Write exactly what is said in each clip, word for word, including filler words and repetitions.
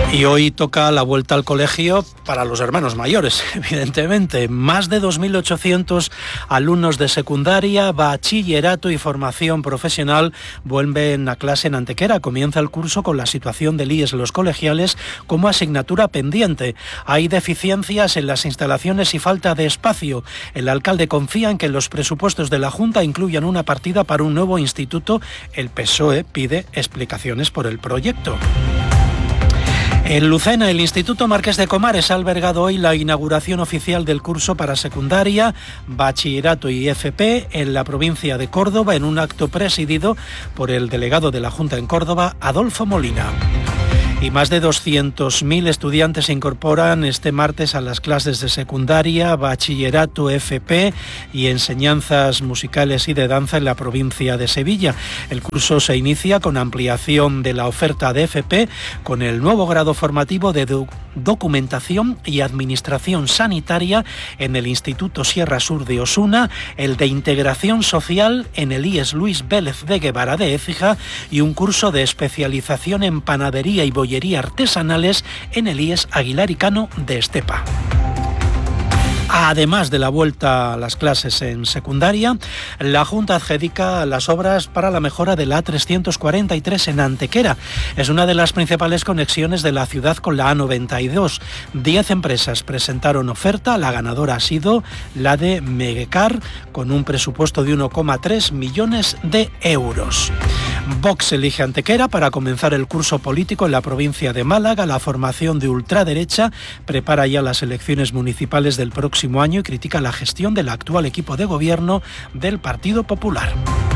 Y hoy toca la vuelta al colegio para los hermanos mayores, evidentemente. Más de dos mil ochocientos alumnos de secundaria, bachillerato y formación profesional vuelven a clase en Antequera. Comienza el curso con la situación del I E S los colegiales como asignatura pendiente. Hay deficiencias en las instalaciones y falta de espacio. El alcalde confía en que los presupuestos de la Junta incluyan una partida para un nuevo instituto. El P S O E pide explicaciones por el proyecto. En Lucena, el Instituto Marqués de Comares ha albergado hoy la inauguración oficial del curso para secundaria, bachillerato y F P en la provincia de Córdoba, en un acto presidido por el delegado de la Junta en Córdoba, Adolfo Molina. Y más de doscientos mil estudiantes se incorporan este martes a las clases de secundaria, bachillerato, F P y enseñanzas musicales y de danza en la provincia de Sevilla. El curso se inicia con ampliación de la oferta de F P, con el nuevo grado formativo de do- documentación y administración sanitaria en el Instituto Sierra Sur de Osuna, el de integración social en el I E S Luis Vélez de Guevara de Écija y un curso de especialización en panadería y bollería artesanales en el I E S Aguilar y Cano de Estepa. Además de la vuelta a las clases en secundaria, la Junta adjudica las obras para la mejora de la A trescientos cuarenta y tres en Antequera. Es una de las principales conexiones de la ciudad con la A noventa y dos. Diez empresas presentaron oferta, la ganadora ha sido la de Megecar, con un presupuesto de uno coma tres millones de euros. Vox elige Antequera para comenzar el curso político en la provincia de Málaga. La formación de ultraderecha prepara ya las elecciones municipales del próximo año y critica la gestión del actual equipo de gobierno del Partido Popular.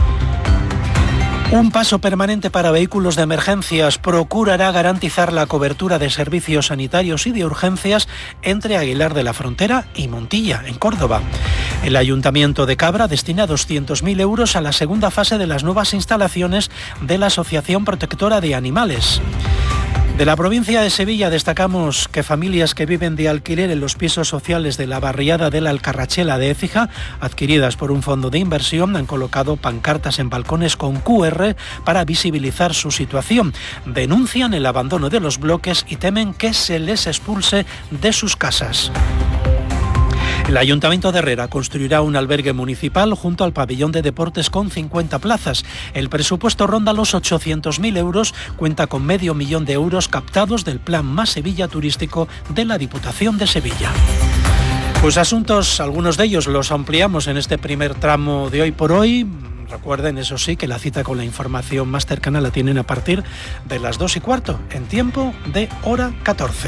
Un paso permanente para vehículos de emergencias procurará garantizar la cobertura de servicios sanitarios y de urgencias entre Aguilar de la Frontera y Montilla, en Córdoba. El Ayuntamiento de Cabra destina doscientos mil euros a la segunda fase de las nuevas instalaciones de la Asociación Protectora de Animales. De la provincia de Sevilla destacamos que familias que viven de alquiler en los pisos sociales de la barriada de la Alcarrachela de Écija, adquiridas por un fondo de inversión, han colocado pancartas en balcones con Q R para visibilizar su situación. Denuncian el abandono de los bloques y temen que se les expulse de sus casas. El Ayuntamiento de Herrera construirá un albergue municipal junto al pabellón de deportes con cincuenta plazas. El presupuesto ronda los ochocientos mil euros, cuenta con medio millón de euros captados del Plan Más Sevilla Turístico de la Diputación de Sevilla. Pues asuntos, algunos de ellos los ampliamos en este primer tramo de Hoy por Hoy. Recuerden, eso sí, que la cita con la información más cercana la tienen a partir de las dos y cuarto, en tiempo de hora catorce.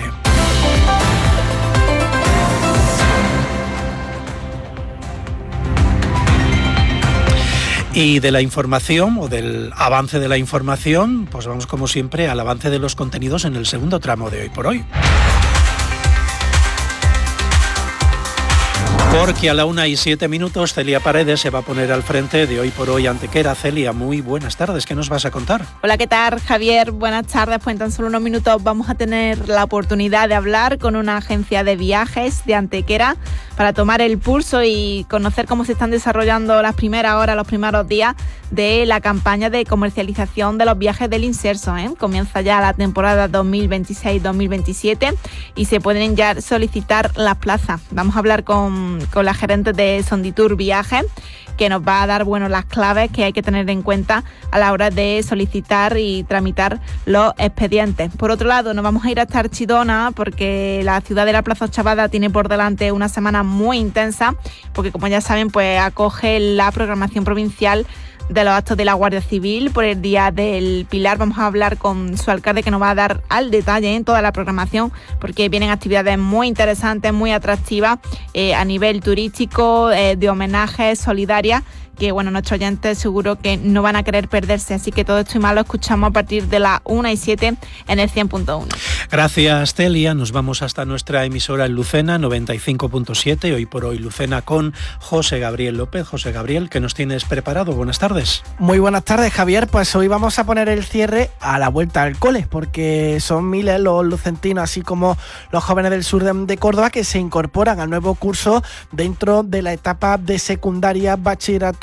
Y de la información, o del avance de la información, pues vamos como siempre al avance de los contenidos en el segundo tramo de Hoy por Hoy. Porque a la una y siete minutos Celia Paredes se va a poner al frente de Hoy por Hoy Antequera. Celia, muy buenas tardes, ¿qué nos vas a contar? Hola, ¿qué tal, Javier? Buenas tardes, pues en tan solo unos minutos vamos a tener la oportunidad de hablar con una agencia de viajes de Antequera para tomar el pulso y conocer cómo se están desarrollando las primeras horas, los primeros días de la campaña de comercialización de los viajes del Inserso, ¿eh? Comienza ya la temporada dos mil veintiséis dos mil veintisiete y se pueden ya solicitar las plazas. Vamos a hablar con, con la gerente de Sonditur Viajes, que nos va a dar, bueno, las claves que hay que tener en cuenta a la hora de solicitar y tramitar los expedientes. Por otro lado, nos vamos a ir hasta Archidona porque la ciudad de la Plaza Ochavada tiene por delante una semana muy intensa, porque como ya saben, pues acoge la programación provincial de los actos de la Guardia Civil por el Día del Pilar. Vamos a hablar con su alcalde, que nos va a dar al detalle en toda la programación, porque vienen actividades muy interesantes, muy atractivas eh, a nivel turístico, eh, de homenajes, solidarias, que bueno, nuestros oyentes seguro que no van a querer perderse. Así que todo esto y más lo escuchamos a partir de las una y siete en el cien punto uno. Gracias, Celia. Nos vamos hasta nuestra emisora en Lucena, noventa y cinco punto siete. Hoy por Hoy Lucena con José Gabriel López. José Gabriel, ¿qué nos tienes preparado? Buenas tardes. Muy buenas tardes, Javier. Pues hoy vamos a poner el cierre a la vuelta al cole, porque son miles los lucentinos, así como los jóvenes del sur de, de Córdoba, que se incorporan al nuevo curso dentro de la etapa de secundaria, bachillerato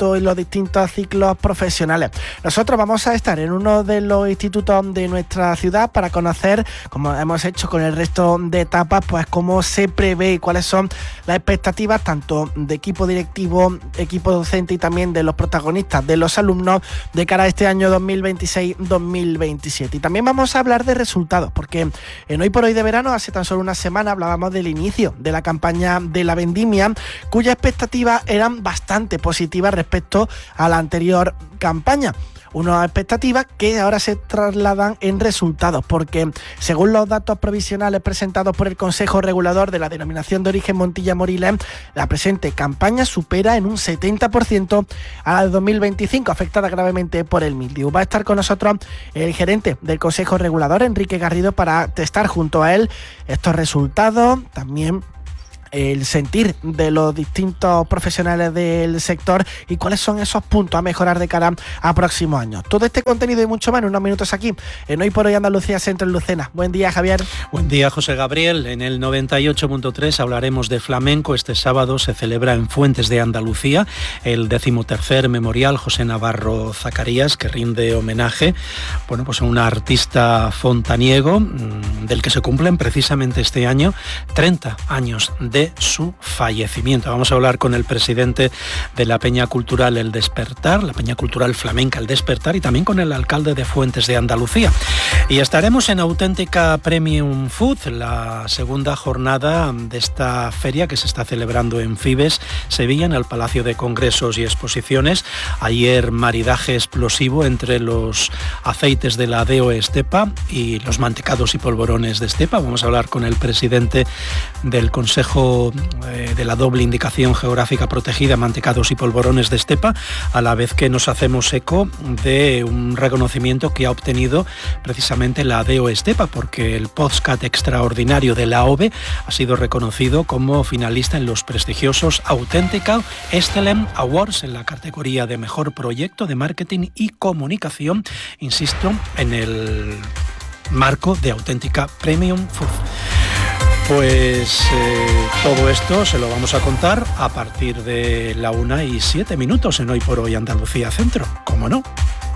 bachillerato y los distintos ciclos profesionales. Nosotros vamos a estar en uno de los institutos de nuestra ciudad para conocer, como hemos hecho con el resto de etapas, pues cómo se prevé y cuáles son las expectativas tanto de equipo directivo, equipo docente y también de los protagonistas, de los alumnos, de cara a este año dos mil veintiséis dos mil veintisiete. Y también vamos a hablar de resultados, porque en Hoy por Hoy de Verano, hace tan solo una semana, hablábamos del inicio de la campaña de la vendimia, cuyas expectativas eran bastante positivas respecto a la anterior campaña. Unas expectativas que ahora se trasladan en resultados, porque según los datos provisionales presentados por el Consejo Regulador de la Denominación de Origen Montilla Moriles, la presente campaña supera en un setenta por ciento a la de dos mil veinticinco, afectada gravemente por el mildiu. Va a estar con nosotros el gerente del Consejo Regulador, Enrique Garrido, para testar junto a él estos resultados, también el sentir de los distintos profesionales del sector y cuáles son esos puntos a mejorar de cara a próximos años. Todo este contenido y mucho más en unos minutos aquí en Hoy por Hoy Andalucía Centro en Lucena. Buen día, Javier. Buen día, José Gabriel. En el noventa y ocho punto tres hablaremos de flamenco. Este sábado se celebra en Fuentes de Andalucía el decimotercer Memorial José Navarro Zacarías, que rinde homenaje, bueno, pues a un artista fontaniego del que se cumplen precisamente este año treinta años de su fallecimiento. Vamos a hablar con el presidente de la Peña Cultural El Despertar, la Peña Cultural Flamenca El Despertar, y también con el alcalde de Fuentes de Andalucía. Y estaremos en Auténtica Premium Food, la segunda jornada de esta feria que se está celebrando en Fibes, Sevilla, en el Palacio de Congresos y Exposiciones. Ayer maridaje explosivo entre los aceites de la D O E Estepa y los mantecados y polvorones de Estepa. Vamos a hablar con el presidente del Consejo de la doble indicación geográfica protegida, mantecados y polvorones de Estepa, a la vez que nos hacemos eco de un reconocimiento que ha obtenido precisamente la D O E Estepa, porque el podcast extraordinario de la O V E ha sido reconocido como finalista en los prestigiosos Authentica Excellent Awards en la categoría de mejor proyecto de marketing y comunicación, insisto, en el marco de Auténtica Premium Food. Pues eh, todo esto se lo vamos a contar a partir de la una y siete minutos en Hoy por Hoy Andalucía Centro, ¿cómo no?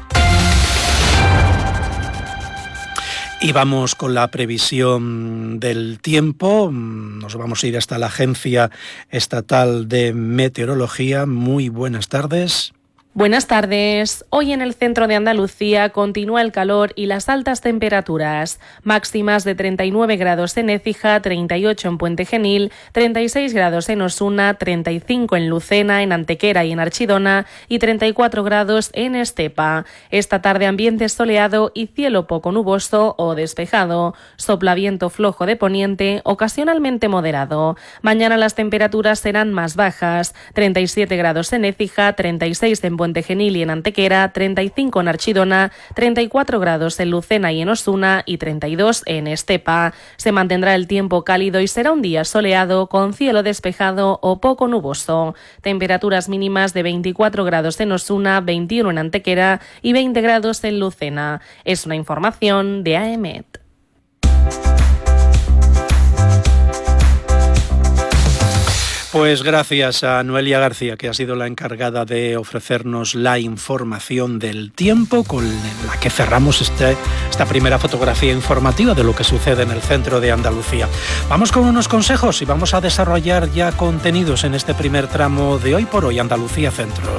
Y vamos con la previsión del tiempo. Nos vamos a ir hasta la Agencia Estatal de Meteorología. Muy buenas tardes. Buenas tardes. Hoy en el centro de Andalucía continúa el calor y las altas temperaturas. Máximas de treinta y nueve grados en Écija, treinta y ocho en Puente Genil, treinta y seis grados en Osuna, treinta y cinco en Lucena, en Antequera y en Archidona y treinta y cuatro grados en Estepa. Esta tarde ambiente soleado y cielo poco nuboso o despejado. Sopla viento flojo de poniente, ocasionalmente moderado. Mañana las temperaturas serán más bajas. treinta y siete grados en Écija, treinta y seis en Puente Genil y en Antequera, treinta y cinco en Archidona, treinta y cuatro grados en Lucena y en Osuna y treinta y dos en Estepa. Se mantendrá el tiempo cálido y será un día soleado con cielo despejado o poco nuboso. Temperaturas mínimas de veinticuatro grados en Osuna, veintiuno en Antequera y veinte grados en Lucena. Es una información de A E M E T. Pues gracias a Noelia García, que ha sido la encargada de ofrecernos la información del tiempo, con la que cerramos este, esta primera fotografía informativa de lo que sucede en el centro de Andalucía. Vamos con unos consejos y vamos a desarrollar ya contenidos en este primer tramo de Hoy por Hoy Andalucía Centro.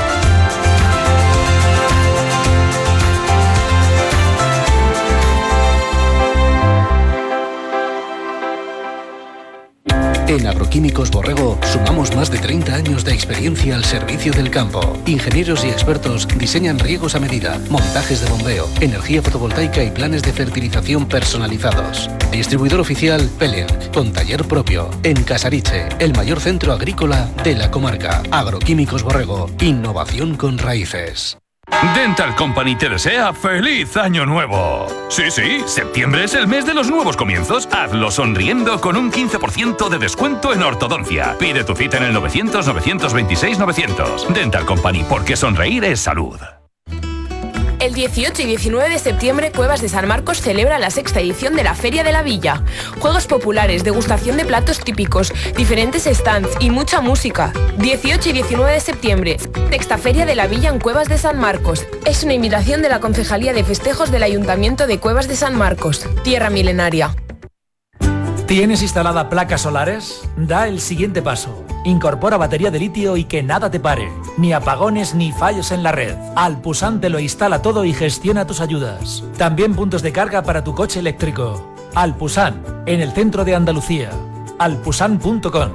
En Agroquímicos Borrego sumamos más de treinta años de experiencia al servicio del campo. Ingenieros y expertos diseñan riegos a medida, montajes de bombeo, energía fotovoltaica y planes de fertilización personalizados. Distribuidor oficial Pelen, con taller propio, en Casariche, el mayor centro agrícola de la comarca. Agroquímicos Borrego, innovación con raíces. Dental Company te desea ¡Feliz Año Nuevo! Sí, sí, septiembre es el mes de los nuevos comienzos. Hazlo sonriendo con un quince por ciento de descuento en ortodoncia. Pide tu cita en el novecientos, novecientos veintiséis, novecientos. Dental Company, porque sonreír es salud. El dieciocho y diecinueve de septiembre, Cuevas de San Marcos celebra la sexta edición de la Feria de la Villa. Juegos populares, degustación de platos típicos, diferentes stands y mucha música. dieciocho y diecinueve de septiembre, sexta Feria de la Villa en Cuevas de San Marcos. Es una invitación de la Concejalía de Festejos del Ayuntamiento de Cuevas de San Marcos, tierra milenaria. ¿Tienes instalada placas solares? Da el siguiente paso. Incorpora batería de litio y que nada te pare. Ni apagones ni fallos en la red. Alpusan te lo instala todo y gestiona tus ayudas. También puntos de carga para tu coche eléctrico. Alpusan, en el centro de Andalucía. alpusan punto com.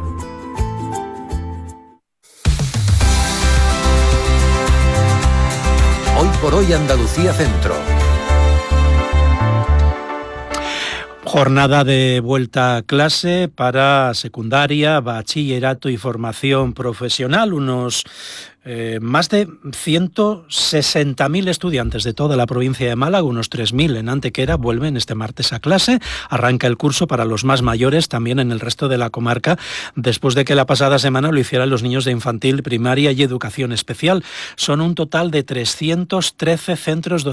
Hoy por hoy Andalucía Centro. Jornada de vuelta a clase para secundaria, bachillerato y formación profesional. Unos eh, más de ciento sesenta mil estudiantes de toda la provincia de Málaga, unos tres mil en Antequera, vuelven este martes a clase. Arranca el curso para los más mayores también en el resto de la comarca, después de que la pasada semana lo hicieran los niños de infantil, primaria y educación especial. Son un total de trescientos trece centros docentes